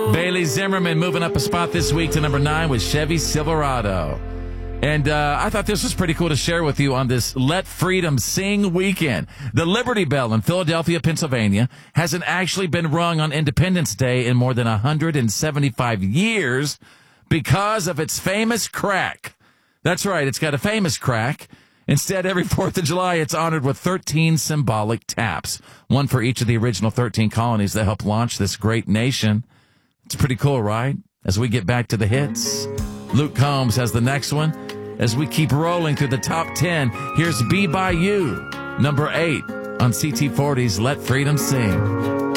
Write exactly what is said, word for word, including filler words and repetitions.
Bailey Zimmerman moving up a spot this week to number nine with Chevy Silverado. And uh, I thought this was pretty cool to share with you on this Let Freedom Sing weekend. The Liberty Bell in Philadelphia, Pennsylvania, hasn't actually been rung on Independence Day in more than one hundred seventy-five years because of its famous crack. That's right, it's got a famous crack. Instead, every fourth of July, it's honored with thirteen symbolic taps, one for each of the original thirteen colonies that helped launch this great nation. It's pretty cool, right? As we get back to the hits, Luke Combs has the next one. As we keep rolling through the top ten, here's Be By You, number eight on C T forty's Let Freedom Sing.